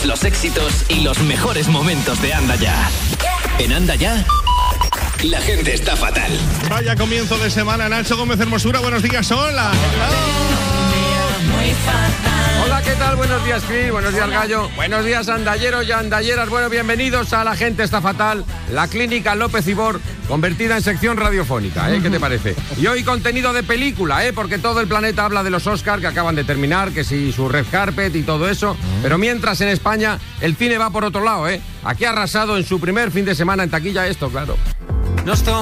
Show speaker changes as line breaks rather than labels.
todos los éxitos y los mejores momentos de Anda Ya. En Anda Ya, la gente está fatal.
Vaya comienzo de semana, Nacho Gómez Hermosura, buenos días, hola.
Hola, ¿qué tal? Buenos días, Chris, buenos días, Gallo. Buenos días, andalleros y andalleras. Bueno, bienvenidos a La Gente Está Fatal, la clínica López Ibor, convertida en sección radiofónica, ¿Qué te parece? Y hoy contenido de película, porque todo el planeta habla de los Oscar que acaban de terminar, que si su red carpet y todo eso. Pero mientras en España el cine va por otro lado, Aquí ha arrasado en su primer fin de semana en taquilla esto, claro.
Nos